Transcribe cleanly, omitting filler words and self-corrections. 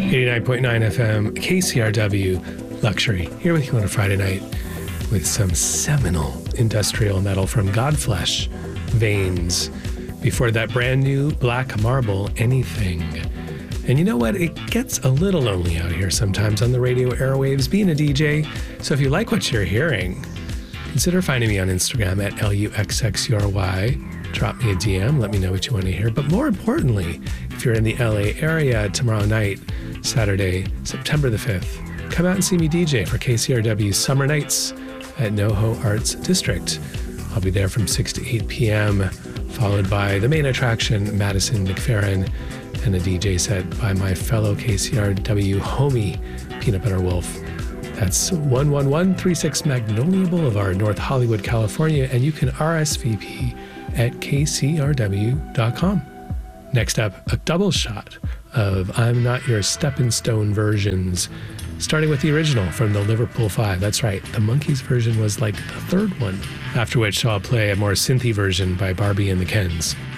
89.9 FM, KCRW, Luxury, here with you on a Friday night with some seminal industrial metal from Godflesh, Veins. Before that, brand new Black Marble, Anything. And you know what? It gets a little lonely out here sometimes on the radio airwaves being a DJ. So if you like what you're hearing, consider finding me on Instagram at LUXXURY. Drop me a DM, let me know what you want to hear. But more importantly, if you're in the LA area tomorrow night, Saturday, September the 5th, come out and see me DJ for KCRW's Summer Nights at NoHo Arts District. I'll be there from 6 to 8 p.m., followed by the main attraction, Madison McFerrin, and a DJ set by my fellow KCRW homie, Peanut Butter Wolf. That's 11136 Magnolia Boulevard, North Hollywood, California, and you can RSVP at kcrw.com. Next up, a double shot of I'm Not Your Stepping Stone versions, starting with the original from the Liverpool Five. That's right, the Monkees version was like the third one, after which I'll play a more synthy version by Barbie and the Kens.